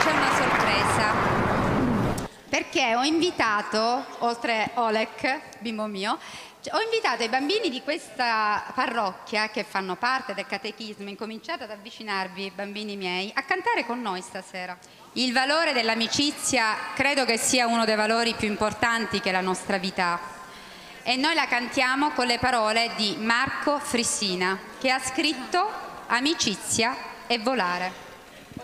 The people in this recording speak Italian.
c'è una sorpresa, perché ho invitato, oltre Oleg, bimbo mio, ho invitato i bambini di questa parrocchia che fanno parte del catechismo, incominciate ad avvicinarvi, bambini miei, a cantare con noi stasera. Il valore dell'amicizia credo che sia uno dei valori più importanti che la nostra vita ha. E noi la cantiamo con le parole di Marco Frissina, che ha scritto Amicizia e volare.